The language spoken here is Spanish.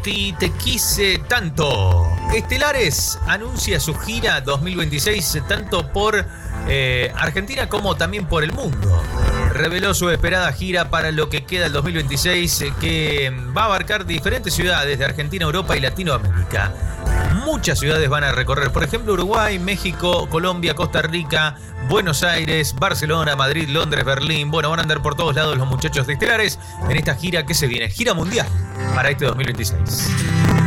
ti te quise tanto. Estelares anuncia su gira 2026 tanto por Argentina como también por el mundo. Reveló su esperada gira para lo que queda el 2026 que va a abarcar diferentes ciudades de Argentina, Europa y Latinoamérica. Muchas ciudades van a recorrer, por ejemplo, Uruguay, México, Colombia, Costa Rica, Buenos Aires, Barcelona, Madrid, Londres, Berlín. Bueno, van a andar por todos lados los muchachos de Estelares en esta gira que se viene, gira mundial para este 2026.